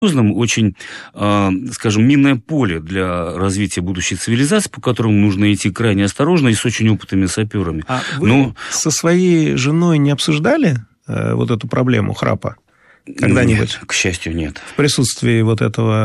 очень, скажем, минное поле для развития будущей цивилизации, по которому нужно идти крайне осторожно и с очень опытными саперами. А вы со своей женой не обсуждали вот эту проблему храпа? Когда-нибудь? Нет, к счастью, нет. В присутствии вот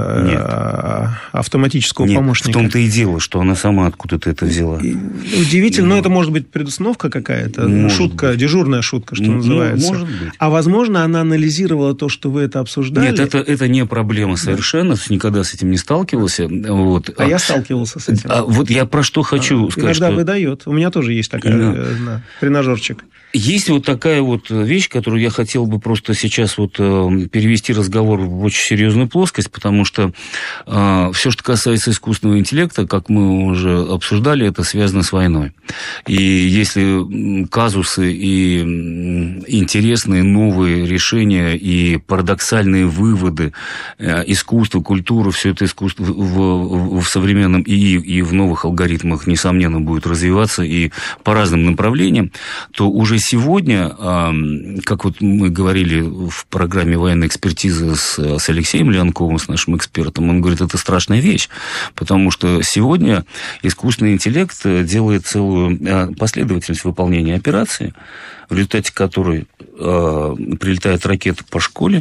этого автоматического помощника? В том-то и дело, что она сама откуда-то это взяла. Удивительно, но это может быть предустановка какая-то, шутка, дежурная шутка, что называется. Может быть. А возможно, она анализировала то, что вы это обсуждали? Нет, это не проблема совершенно, никогда с этим не сталкивался. Вот. Я сталкивался с этим. Вот я про что хочу сказать. Иногда выдает. У меня тоже есть такая тренажерчик. Есть вот такая вот вещь, которую я хотел бы просто сейчас вот перевести разговор в очень серьезную плоскость, потому что все, что касается искусственного интеллекта, как мы уже обсуждали, это связано с войной. И если казусы и интересные новые решения и парадоксальные выводы искусства, культуры, все это искусство в современном и в новых алгоритмах, несомненно, будет развиваться и по разным направлениям, то уже сегодня, как вот мы говорили в программе «Военная экспертиза» с Алексеем Леонковым, с нашим экспертом, он говорит, это страшная вещь, потому что сегодня искусственный интеллект делает целую последовательность выполнения операции, в результате которой прилетает ракета по школе,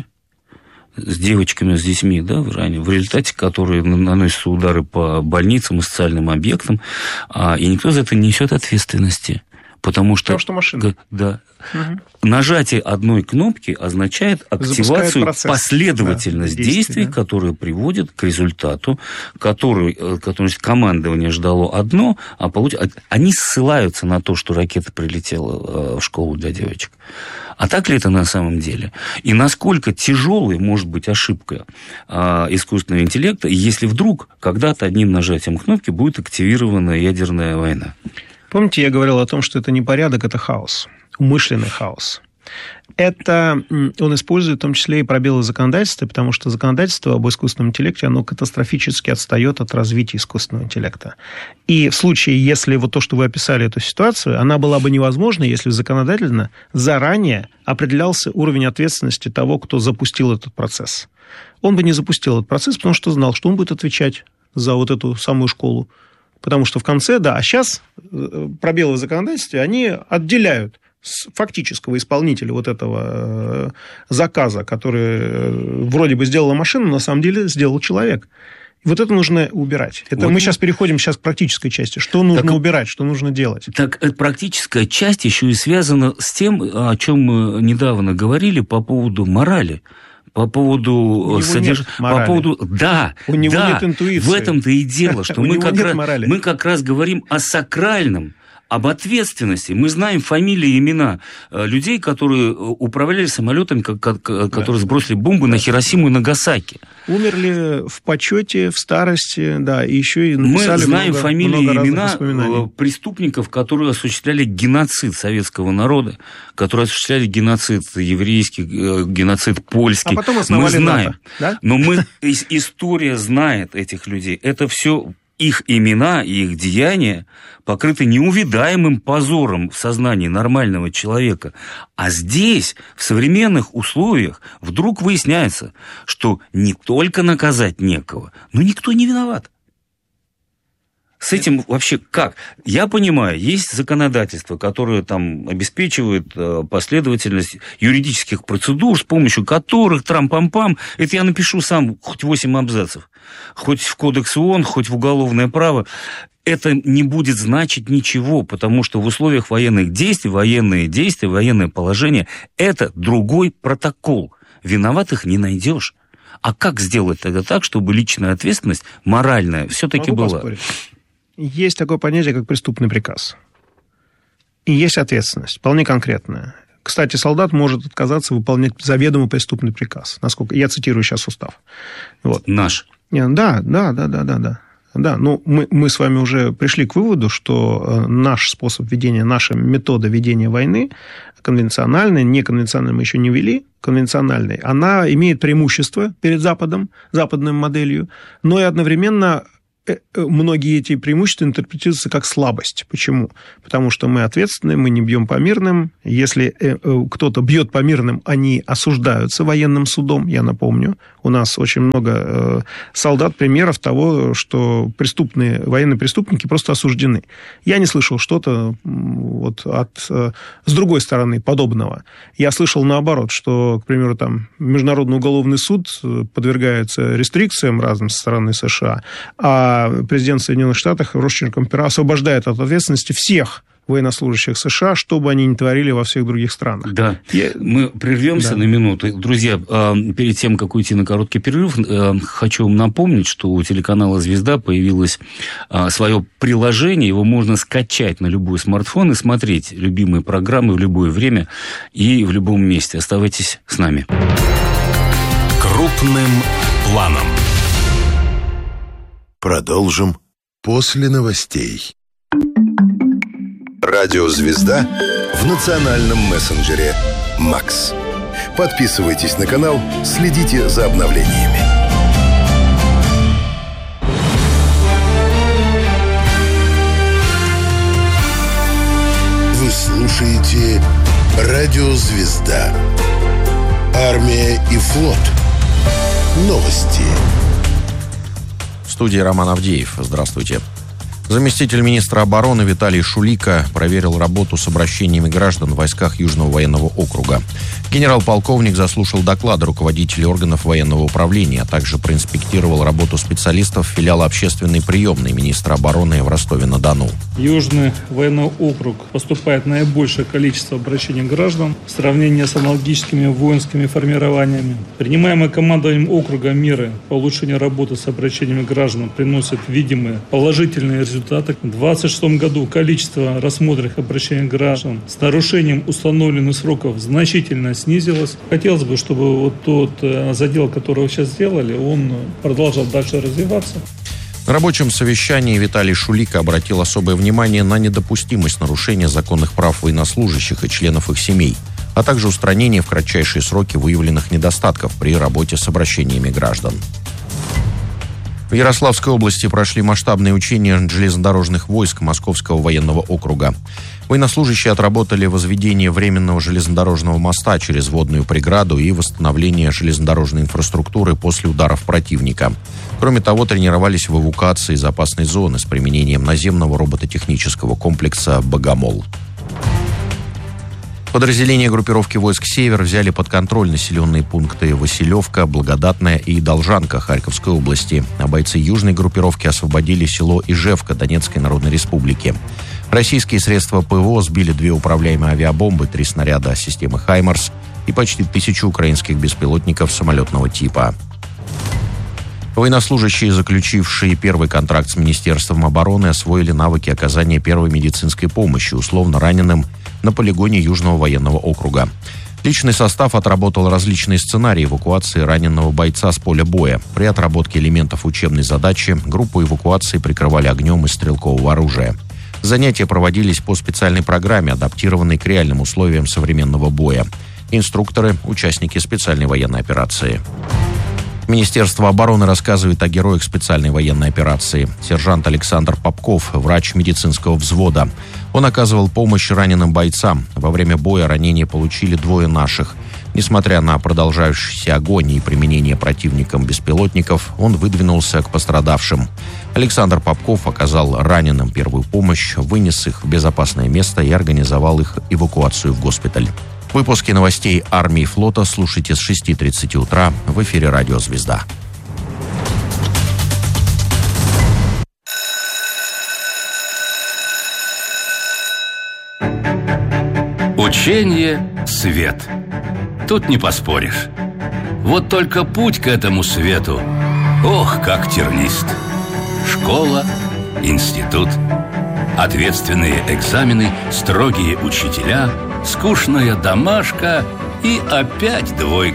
с девочками, с детьми, да, в результате которой наносятся удары по больницам и социальным объектам, и никто за это не несет ответственности. Потому что машина. Да. Угу. Нажатие одной кнопки означает активацию, последовательность действий, которая приводит к результату, который командование ждало одно, а они ссылаются на то, что ракета прилетела в школу для девочек. А так ли это на самом деле? И насколько тяжелой может быть ошибка искусственного интеллекта, если вдруг когда-то одним нажатием кнопки будет активирована ядерная война? Помните, я говорил о том, что это не порядок, это хаос, умышленный хаос. Это он использует в том числе и пробелы законодательства, потому что законодательство об искусственном интеллекте, оно катастрофически отстает от развития искусственного интеллекта. И в случае, если вот то, что вы описали эту ситуацию, она была бы невозможна, если законодательно заранее определялся уровень ответственности того, кто запустил этот процесс. Он бы не запустил этот процесс, потому что знал, что он будет отвечать за вот эту самую школу. Потому что в конце, а сейчас пробелы в законодательстве, они отделяют фактического исполнителя вот этого заказа, который вроде бы сделала машина, но на самом деле сделал человек. И вот это нужно убирать. Это мы сейчас переходим к практической части. Что нужно убирать, что нужно делать? Так практическая часть еще и связана с тем, о чем мы недавно говорили по поводу морали. По поводу да, у него нет интуиции. В этом-то и дело, что мы как раз говорим о сакральном, об ответственности. Мы знаем фамилии и имена людей, которые управляли самолетами, которые сбросили бомбы на Хиросиму и Нагасаки. Умерли в почете, в старости, да, и еще и написали. Мы знаем фамилии и имена преступников, которые осуществляли геноцид советского народа, которые осуществляли геноцид еврейский, геноцид польский. А потом основали мы знаем, НАТО, да? Но история знает этих людей. Это все их имена и их деяния покрыты неувидаемым позором в сознании нормального человека. А здесь, в современных условиях, вдруг выясняется, что не только наказать некого, но никто не виноват. С этим вообще как? Я понимаю, есть законодательство, которое там обеспечивает последовательность юридических процедур, с помощью которых трам-пам-пам, это я напишу сам хоть 8 абзацев, хоть в Кодекс ООН, хоть в уголовное право. Это не будет значить ничего, потому что в условиях военных действий, военное положение – это другой протокол. Виноватых не найдешь. А как сделать тогда так, чтобы личная ответственность, моральная, все-таки была? Поспорить. Есть такое понятие, как преступный приказ. И есть ответственность, вполне конкретная. Кстати, солдат может отказаться выполнять заведомо преступный приказ. Насколько я цитирую сейчас устав. Вот. Наш. Да. Да, ну, мы с вами уже пришли к выводу, что наш способ ведения, наша метода ведения войны, конвенциональная, неконвенциональная мы еще не вели, конвенциональная, она имеет преимущество перед Западом, западной моделью, но и одновременно многие эти преимущества интерпретируются как слабость. Почему? Потому что мы ответственны, мы не бьем по мирным. Если кто-то бьет по мирным, они осуждаются военным судом, я напомню. У нас очень много солдат, примеров того, что военные преступники просто осуждены. Я не слышал что-то с другой стороны подобного. Я слышал наоборот, что, к примеру, там Международный уголовный суд подвергается рестрикциям разным со стороны США, а президент Соединенных Штатов росчерком пера освобождает от ответственности всех военнослужащих США, что бы они ни творили во всех других странах. Да. Мы прервемся на минуту. Друзья, перед тем, как уйти на короткий перерыв, хочу вам напомнить, что у телеканала «Звезда» появилось свое приложение. Его можно скачать на любой смартфон и смотреть любимые программы в любое время и в любом месте. Оставайтесь с нами. Крупным планом. Продолжим после новостей. Радио «Звезда» в национальном мессенджере «Макс». Подписывайтесь на канал, следите за обновлениями. Вы слушаете Радио «Звезда». Армия и флот. Новости. В студии Роман Авдеев. Здравствуйте. Заместитель министра обороны Виталий Шулика проверил работу с обращениями граждан в войсках Южного военного округа. Генерал-полковник заслушал доклады руководителей органов военного управления, а также проинспектировал работу специалистов филиала общественной приемной министра обороны в Ростове-на-Дону. Южный военный округ поступает наибольшее количество обращений граждан в сравнении с аналогическими воинскими формированиями. Принимаемые командованием округа меры по улучшению работы с обращениями граждан приносят видимые положительные результаты. В 2026 году количество рассмотренных обращений граждан с нарушением установленных сроков значительно снизилось. Хотелось бы, чтобы вот тот задел, который вы сейчас сделали, он продолжал дальше развиваться. На рабочем совещании Виталий Шулика обратил особое внимание на недопустимость нарушения законных прав военнослужащих и членов их семей, а также устранение в кратчайшие сроки выявленных недостатков при работе с обращениями граждан. В Ярославской области прошли масштабные учения железнодорожных войск Московского военного округа. Военнослужащие отработали возведение временного железнодорожного моста через водную преграду и восстановление железнодорожной инфраструктуры после ударов противника. Кроме того, тренировались в эвакуации из опасной зоны с применением наземного робототехнического комплекса «Богомол». Подразделения группировки войск «Север» взяли под контроль населенные пункты Василевка, Благодатная и Должанка Харьковской области, а бойцы южной группировки освободили село Ижевка Донецкой Народной Республики. Российские средства ПВО сбили 2 управляемые авиабомбы, 3 снаряда системы «Хаймарс» и почти 1000 украинских беспилотников самолетного типа. Военнослужащие, заключившие первый контракт с Министерством обороны, освоили навыки оказания первой медицинской помощи условно раненым на полигоне Южного военного округа. Личный состав отработал различные сценарии эвакуации раненого бойца с поля боя. При отработке элементов учебной задачи группу эвакуации прикрывали огнем из стрелкового оружия. Занятия проводились по специальной программе, адаптированной к реальным условиям современного боя. Инструкторы – участники специальной военной операции. Министерство обороны рассказывает о героях специальной военной операции. Сержант Александр Попков, врач медицинского взвода. Он оказывал помощь раненым бойцам. Во время боя ранения получили 2 наших. Несмотря на продолжающийся огонь и применение противником беспилотников, он выдвинулся к пострадавшим. Александр Попков оказал раненым первую помощь, вынес их в безопасное место и организовал их эвакуацию в госпиталь. Выпуски новостей армии и флота слушайте с 6:30 утра в эфире «Радио Звезда». Учение — свет. Тут не поспоришь. Вот только путь к этому свету, ох, как тернист. Школа, институт, ответственные экзамены, строгие учителя, скучная домашка и опять 2.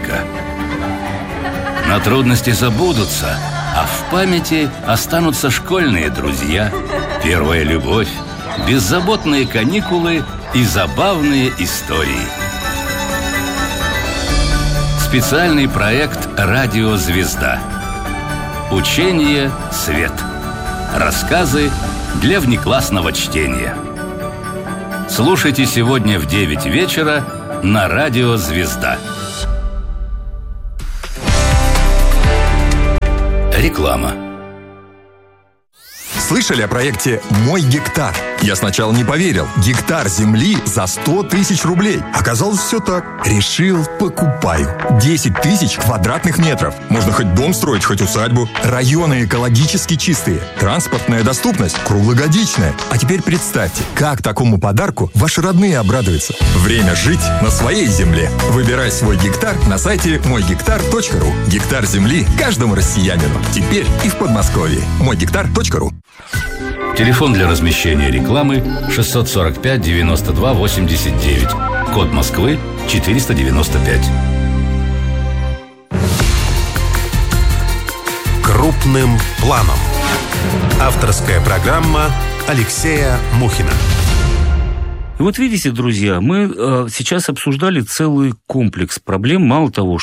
На трудности забудутся, а в памяти останутся школьные друзья, первая любовь, беззаботные каникулы и забавные истории. Специальный проект «Радио Звезда». Учение «Свет». Рассказы для внеклассного чтения. Слушайте сегодня в 9 вечера на радио «Звезда». Реклама. Слышали о проекте «Мой гектар»? Я сначала не поверил. Гектар земли за 100 тысяч рублей. Оказалось, все так. Решил, покупаю. 10 тысяч квадратных метров. Можно хоть дом строить, хоть усадьбу. Районы экологически чистые. Транспортная доступность круглогодичная. А теперь представьте, как такому подарку ваши родные обрадуются. Время жить на своей земле. Выбирай свой гектар на сайте moygektar.ru. Гектар земли каждому россиянину. Теперь и в Подмосковье. moygektar.ru. Телефон для размещения рекламы 645 92 89. Код Москвы 495. Крупным планом. Авторская программа Алексея Мухина. И вот видите, друзья, мы сейчас обсуждали целый комплекс проблем. Мало того,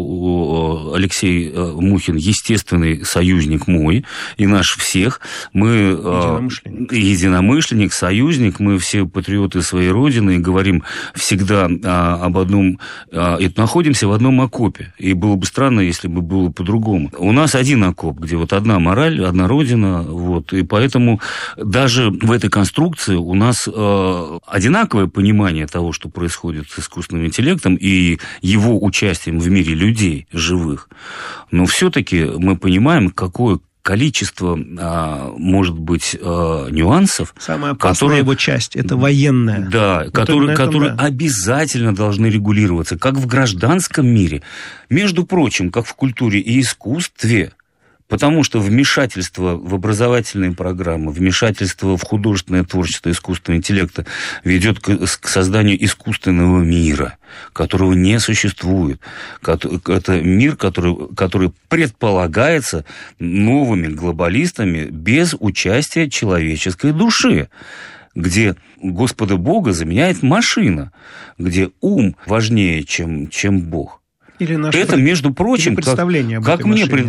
что Алексей Мухин естественный союзник мой и наш всех. Мы единомышленник, союзник, мы все патриоты своей Родины и говорим всегда об одном, и находимся в одном окопе. И было бы странно, если бы было по-другому. У нас один окоп, где вот одна мораль, одна Родина, вот, и поэтому даже в этой конструкции у нас одинаковое понимание того, что происходит с искусственным интеллектом и его участием в мире людей живых. Но все-таки мы понимаем, какое количество, может быть, нюансов. Самая опасная его часть – это военная. Да, которые обязательно должны регулироваться, как в гражданском мире. Между прочим, как в культуре и искусстве. Потому что вмешательство в образовательные программы, вмешательство в художественное творчество искусственного интеллекта ведет к созданию искусственного мира, которого не существует. Это мир, который предполагается новыми глобалистами без участия человеческой души, где Господа Бога заменяет машина, где ум важнее, чем Бог. Это, между прочим, как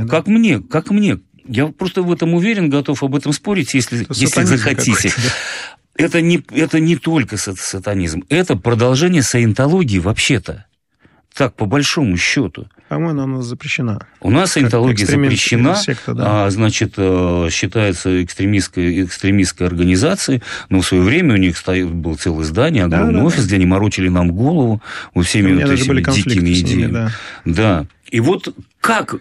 мне, я просто в этом уверен, готов об этом спорить, если захотите. Это не только сатанизм, это продолжение саентологии вообще-то. Так, по большому счету. По-моему, она запрещена. У нас саентология запрещена, секта, да. Значит, считается экстремистской организацией, но в свое время у них был целое здание, огромный офис, где они морочили нам голову всеми вот этими дикими идеями. Да. И вот как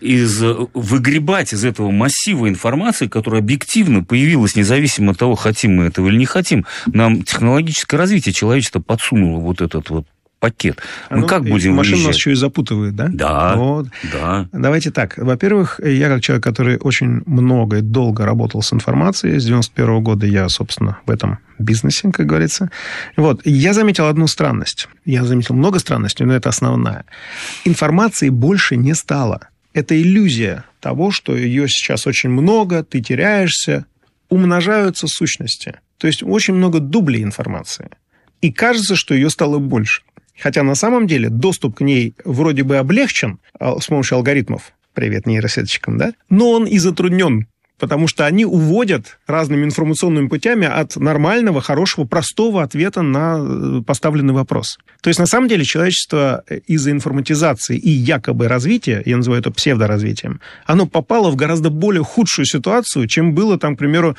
выгребать из этого массива информации, которая объективно появилась, независимо от того, хотим мы этого или не хотим, нам технологическое развитие человечества подсунуло вот этот вот пакет. Мы как будем машина выезжать? Нас еще и запутывает, да? Да, вот. Да. Давайте так. Во-первых, я как человек, который очень много и долго работал с информацией, с 91 года я, собственно, в этом бизнесе, как говорится. Вот. Я заметил одну странность. Я заметил много странностей, но это основная. Информации больше не стало. Это иллюзия того, что ее сейчас очень много, ты теряешься, умножаются сущности. То есть очень много дублей информации. И кажется, что ее стало больше. Хотя на самом деле доступ к ней вроде бы облегчен с помощью алгоритмов, привет нейросеточкам, да? Но он и затруднен, потому что они уводят разными информационными путями от нормального, хорошего, простого ответа на поставленный вопрос. То есть, на самом деле, человечество из-за информатизации и якобы развития, я называю это псевдоразвитием, оно попало в гораздо более худшую ситуацию, чем было, там, к примеру,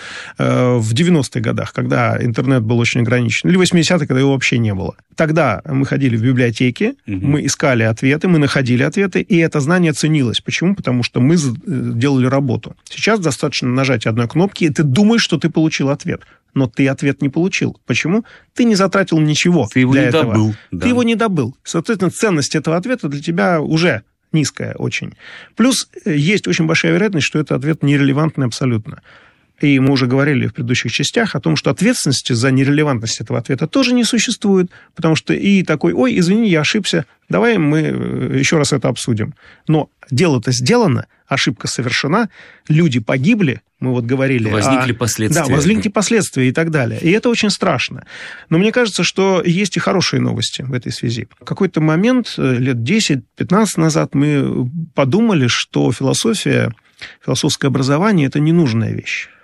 в 90-х годах, когда интернет был очень ограничен, или в 80-х, когда его вообще не было. Тогда мы ходили в библиотеки, мы искали ответы, мы находили ответы, и это знание ценилось. Почему? Потому что мы делали работу. Сейчас достаточно нажатия одной кнопки, и ты думаешь, что ты получил ответ. Но ты ответ не получил. Почему? Ты не затратил ничего для этого. Ты его не добыл. Ты его не добыл. Соответственно, ценность этого ответа для тебя уже низкая очень. Плюс есть очень большая вероятность, что этот ответ нерелевантный абсолютно. И мы уже говорили в предыдущих частях о том, что ответственности за нерелевантность этого ответа тоже не существует, потому что и такой, ой, извини, я ошибся, давай мы еще раз это обсудим. Но дело-то сделано, ошибка совершена, люди погибли, мы вот говорили. Возникли последствия. Да, возникли последствия и так далее. И это очень страшно. Но мне кажется, что есть и хорошие новости в этой связи. В какой-то момент, лет 10-15 назад, мы подумали, что философское образование – это ненужная вещь.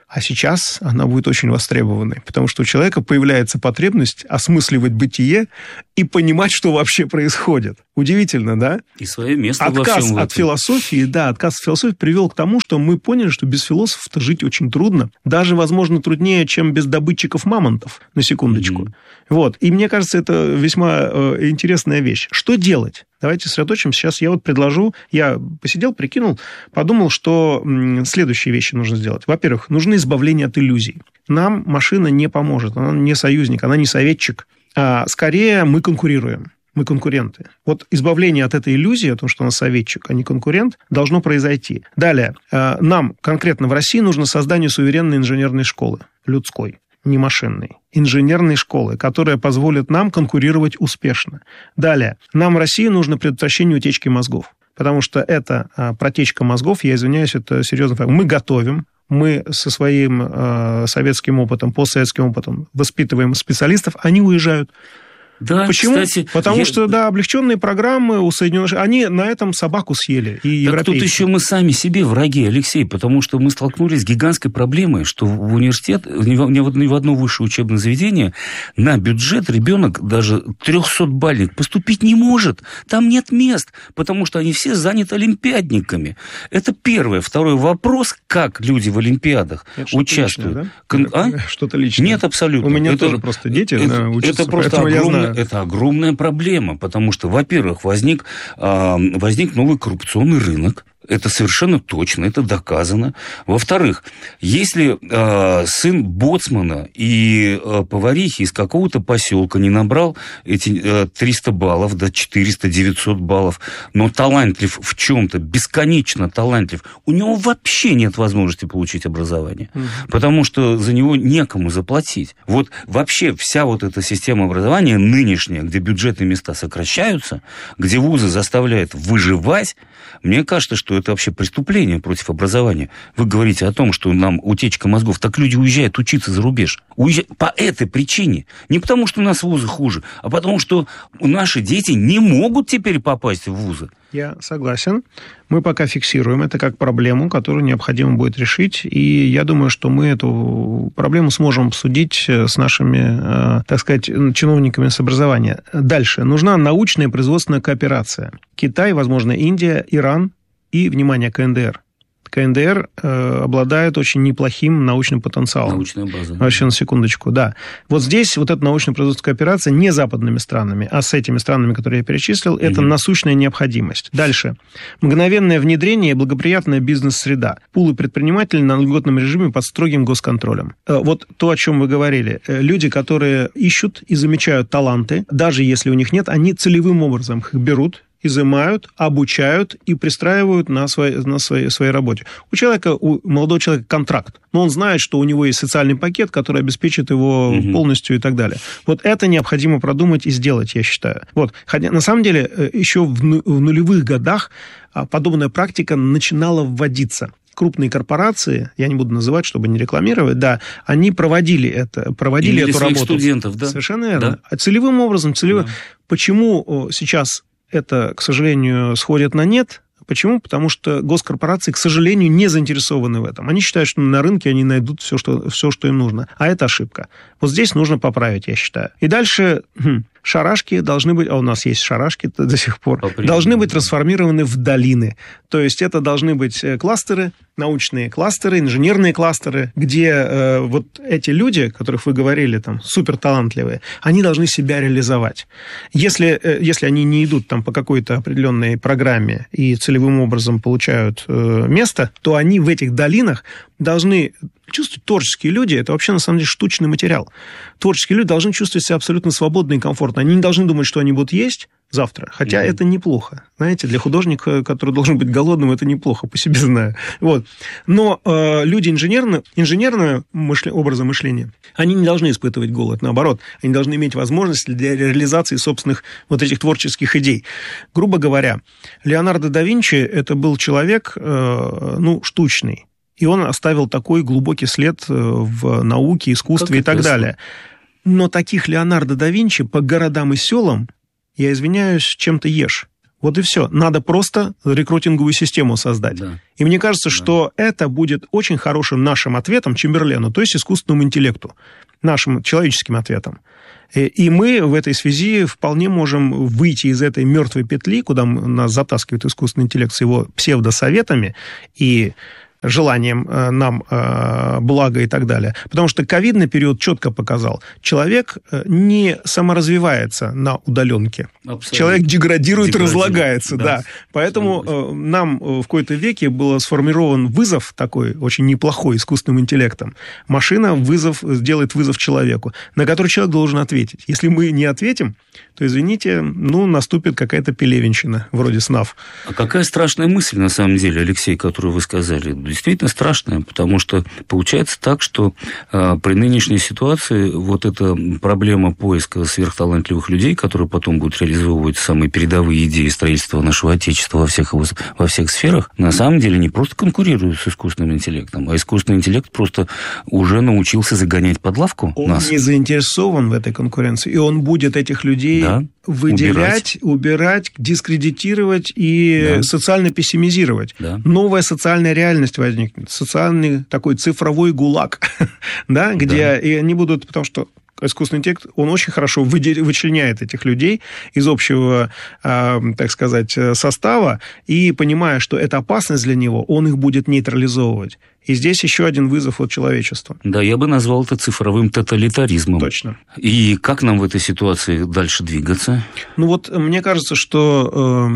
А сейчас она будет очень востребованной, потому что у человека появляется потребность осмысливать бытие и понимать, что вообще происходит. Удивительно, да? И свое место отказ во всем от философии, да, отказ от философии привел к тому, что мы поняли, что без философов-то жить очень трудно. Даже, возможно, труднее, чем без добытчиков мамонтов, на секундочку. Mm-hmm. Вот. И мне кажется, это весьма интересная вещь. Что делать? Давайте сосредоточимся. Сейчас я вот предложу, я посидел, прикинул, подумал, что следующие вещи нужно сделать. Во-первых, нужно избавление от иллюзий. Нам машина не поможет, она не союзник, она не советчик. Скорее, мы конкурируем. Мы конкуренты. Вот избавление от этой иллюзии, о том, что он советчик, а не конкурент, должно произойти. Далее, нам конкретно в России нужно создание суверенной инженерной школы, людской, не машинной, инженерной школы, которая позволит нам конкурировать успешно. Далее, нам в России нужно предотвращение утечки мозгов, потому что это протечка мозгов, я извиняюсь, это серьезный факт. Мы готовим, мы со своим советским опытом, постсоветским опытом воспитываем специалистов, они уезжают. Да, почему? Кстати, потому что, да, облегченные программы у Соединенных Штатов, они на этом собаку съели, и европейцы. Так тут еще мы сами себе враги, Алексей, потому что мы столкнулись с гигантской проблемой, что в университет, ни в одно высшее учебное заведение на бюджет ребенок даже 300-бальник поступить не может. Там нет мест, потому что они все заняты олимпиадниками. Это первое. Второй вопрос, как люди в олимпиадах участвуют. Личное, да? Что-то личное. Нет, абсолютно. У меня тоже просто дети учатся, это просто это огромная проблема, потому что, во-первых, возник новый коррупционный рынок. Это совершенно точно, это доказано. Во-вторых, если сын боцмана и поварихи из какого-то поселка не набрал эти 300 баллов, до 400-900 баллов, но талантлив в чем-то, бесконечно талантлив, у него вообще нет возможности получить образование, потому что за него некому заплатить. Вот вообще вся вот эта система образования нынешняя, где бюджетные места сокращаются, где вузы заставляют выживать, мне кажется, что это вообще преступление против образования. Вы говорите о том, что нам утечка мозгов. Так люди уезжают учиться за рубеж. Уезжают по этой причине. Не потому, что у нас вузы хуже, а потому, что наши дети не могут теперь попасть в вузы. Я согласен. Мы пока фиксируем это как проблему, которую необходимо будет решить. И я думаю, что мы эту проблему сможем обсудить с нашими, так сказать, чиновниками с образования. Дальше. Нужна научная и производственная кооперация. Китай, возможно, Индия, Иран и, внимание, КНДР. КНДР обладает очень неплохим научным потенциалом. Научная база. Вообще, на секундочку, да. Вот здесь вот эта научно-производственная кооперация не западными странами, а с этими странами, которые я перечислил, это насущная необходимость. Дальше. Мгновенное внедрение и благоприятная бизнес-среда. Пулы предпринимателей на льготном режиме под строгим госконтролем. Вот то, о чем вы говорили. Люди, которые ищут и замечают таланты, даже если у них нет, они целевым образом их берут, изымают, обучают и пристраивают на своей работе. У молодого человека контракт, но он знает, что у него есть социальный пакет, который обеспечит его полностью и так далее. Вот это необходимо продумать и сделать, я считаю. Вот. Хотя, на самом деле, еще в нулевых годах подобная практика начинала вводиться. Крупные корпорации, я не буду называть, чтобы не рекламировать, да, они проводили эту работу. Студентов, да? Совершенно верно. Да. Целевым образом. Да. Почему сейчас это, к сожалению, сходит на нет? Почему? Потому что госкорпорации, к сожалению, не заинтересованы в этом. Они считают, что на рынке они найдут все, что им нужно. А это ошибка. Вот здесь нужно поправить, я считаю. И дальше шарашки должны быть, а у нас есть шарашки до сих пор, должны быть трансформированы в долины. То есть это должны быть кластеры, научные кластеры, инженерные кластеры, где вот эти люди, о которых вы говорили, там, суперталантливые, они должны себя реализовать. Если они не идут там по какой-то определенной программе и целевым образом получают место, то они в этих долинах должны чувствовать, творческие люди, это вообще на самом деле штучный материал. Творческие люди должны чувствовать себя абсолютно свободно и комфортно. Они не должны думать, что они будут есть завтра, хотя это неплохо. Знаете, для художника, который должен быть голодным, это неплохо, по себе знаю. Вот. Но люди инженерного образа мышления, они не должны испытывать голод, наоборот, они должны иметь возможность для реализации собственных вот этих творческих идей. Грубо говоря, Леонардо да Винчи это был человек, штучный, и он оставил такой глубокий след в науке, искусстве и так далее. Но таких Леонардо да Винчи по городам и селам, я извиняюсь, чем ты ешь. Вот и все. Надо просто рекрутинговую систему создать. Да. И мне кажется, что это будет очень хорошим нашим ответом Чемберлену, то есть искусственному интеллекту, нашим человеческим ответом. И мы в этой связи вполне можем выйти из этой мертвой петли, куда нас затаскивает искусственный интеллект с его псевдосоветами и желанием нам блага и так далее. Потому что ковидный период четко показал, человек не саморазвивается на удаленке. Абсолютно. Человек деградирует, разлагается. Да. Поэтому нам в какой-то веке был сформирован вызов такой, очень неплохой, искусственным интеллектом. Машина делает вызов человеку, на который человек должен ответить. Если мы не ответим, то, извините, наступит какая-то пелевинщина, вроде СНАФ. А какая страшная мысль, на самом деле, Алексей, которую вы сказали. Действительно страшная, потому что получается так, что при нынешней ситуации вот эта проблема поиска сверхталантливых людей, которые потом будут реализовывать самые передовые идеи строительства нашего Отечества во всех сферах, на самом деле не просто конкурируют с искусственным интеллектом, а искусственный интеллект просто уже научился загонять под лавку нас. Он не заинтересован в этой конкуренции, и он будет этих людей выделять, убирать, дискредитировать и социально пессимизировать. Да. Новая социальная реальность возникнет, социальный такой цифровой ГУЛАГ, где и они будут, потому что искусственный интеллект, он очень хорошо вычленяет этих людей из общего, так сказать, состава, и понимая, что это опасность для него, он их будет нейтрализовывать. И здесь еще один вызов от человечества. Да, я бы назвал это цифровым тоталитаризмом. Точно. И как нам в этой сситуации дальше двигаться? Мне кажется, что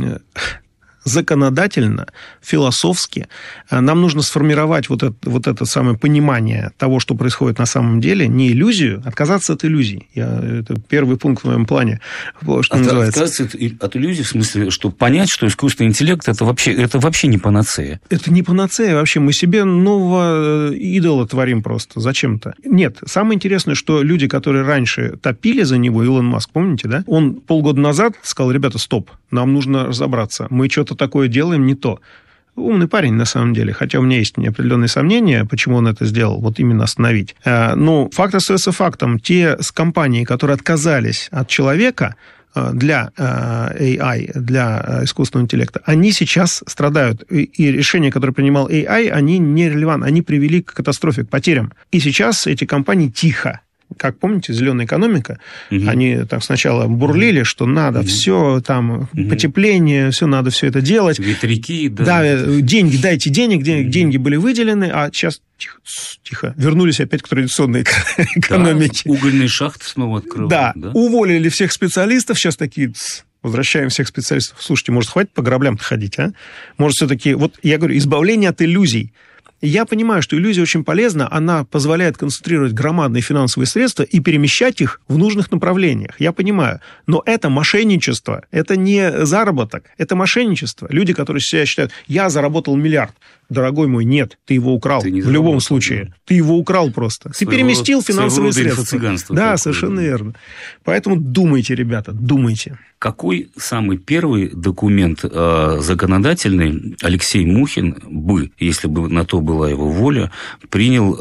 законодательно, философски нам нужно сформировать вот это самое понимание того, что происходит на самом деле, не иллюзию, отказаться от иллюзий. Это первый пункт в моем плане, что называется. Отказаться от иллюзий, в смысле, чтобы понять, что искусственный интеллект это вообще не панацея. Это не панацея вообще. Мы себе нового идола творим просто зачем-то. Нет, самое интересное, что люди, которые раньше топили за него, Илон Маск, помните, да? Он полгода назад сказал: ребята, стоп, нам нужно разобраться. Мы что-то такое делаем не то. Умный парень, на самом деле, хотя у меня есть определенные сомнения, почему он это сделал, вот именно остановить. Но факт остается фактом. Те компании, которые отказались от человека для AI, для искусственного интеллекта, они сейчас страдают. И решения, которые принимал AI, они нерелевантны, они привели к катастрофе, к потерям. И сейчас эти компании тихо. Как помните, зеленая экономика, они там сначала бурлили, что надо все там, потепление, все надо все это делать. Ветряки, деньги, дайте денег, деньги были выделены, а сейчас тихо, вернулись опять к традиционной экономике. Да, угольные шахты снова открывают. Да, уволили всех специалистов, сейчас такие... Возвращаем всех специалистов. Слушайте, может, хватит по граблям-то ходить, а? Может, все-таки... Вот я говорю, избавление от иллюзий. Я понимаю, что иллюзия очень полезна, она позволяет концентрировать громадные финансовые средства и перемещать их в нужных направлениях. Я понимаю. Но это мошенничество, это не заработок, это мошенничество. Люди, которые себя считают: я заработал миллиард. Дорогой мой, нет, ты его украл. Ты в любом случае. Да. Ты его украл просто. Ты переместил финансовые средства. Да, совершенно верно. Поэтому думайте, ребята, думайте. Какой самый первый документ законодательный Алексей Мухин бы, если бы на то была его воля, принял,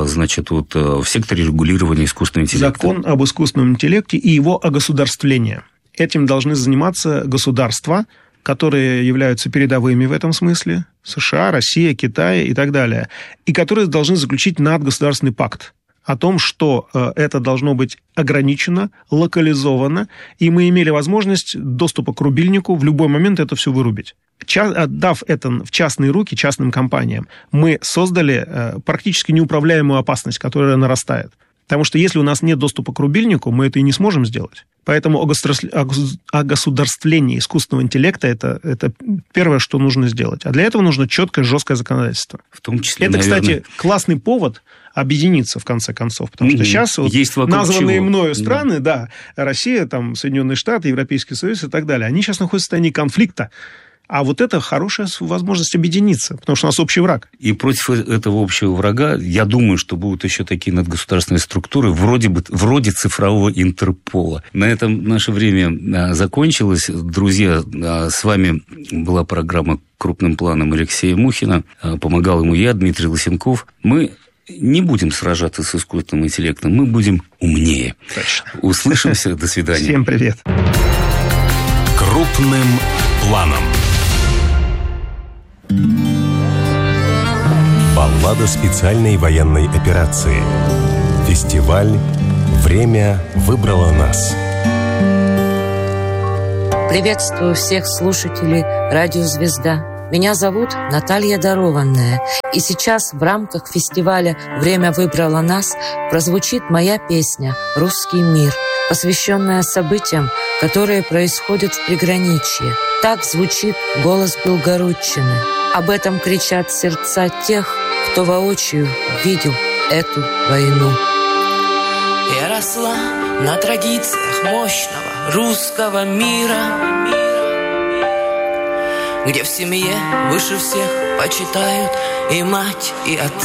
в секторе регулирования искусственного интеллекта? Закон об искусственном интеллекте и его огосударствление. Этим должны заниматься государства, которые являются передовыми в этом смысле, США, Россия, Китай и так далее, и которые должны заключить надгосударственный пакт о том, что это должно быть ограничено, локализовано, и мы имели возможность доступа к рубильнику в любой момент это все вырубить. Отдав это в частные руки, частным компаниям, мы создали практически неуправляемую опасность, которая нарастает. Потому что если у нас нет доступа к рубильнику, мы это и не сможем сделать. Поэтому огосударствление искусственного интеллекта это первое, что нужно сделать. А для этого нужно четкое, жесткое законодательство. В том числе, это, кстати, классный повод объединиться, в конце концов. Потому что сейчас названные мною страны, Россия, там, Соединенные Штаты, Европейский Союз и так далее, они сейчас находятся в состоянии конфликта. А вот это хорошая возможность объединиться, потому что у нас общий враг. И против этого общего врага, я думаю, что будут еще такие надгосударственные структуры, вроде цифрового Интерпола. На этом наше время закончилось. Друзья, с вами была программа «Крупным планом» Алексея Мухина. Помогал ему я, Дмитрий Лысенков. Мы не будем сражаться с искусственным интеллектом, мы будем умнее. Точно. Услышимся. До свидания. Всем привет. Крупным планом. Баллада специальной военной операции. Фестиваль «Время выбрало нас». Приветствую всех слушателей «Радио Звезда». Меня зовут Наталья Дарованная. И сейчас в рамках фестиваля «Время выбрало нас» прозвучит моя песня «Русский мир», посвященная событиям, которые происходят в приграничье. Так звучит голос Белгородчины. Об этом кричат сердца тех, кто воочию видел эту войну. Я росла на традициях мощного русского мира, где в семье выше всех почитают и мать, и отца.